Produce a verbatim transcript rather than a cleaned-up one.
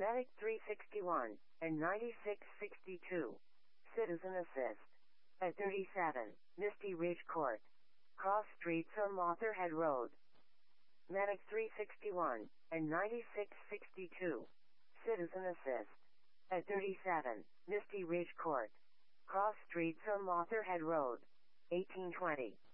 Medic three sixty-one and ninety-six sixty-two. Citizen Assist. At thirty-seven, Misty Ridge Court. Cross Street from Motherhead Road. Medic three sixty-one and ninety-six sixty-two. Citizen Assist. At thirty-seven, Misty Ridge Court. Cross Street from Motherhead Road. eighteen twenty.